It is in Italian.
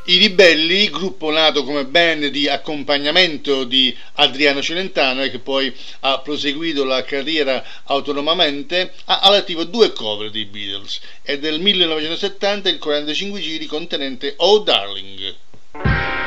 I Ribelli, gruppo nato come band di accompagnamento di Adriano Celentano e che poi ha proseguito la carriera autonomamente, ha all'attivo 2 cover dei Beatles. È del 1970 il 45 giri contenente Oh Darling.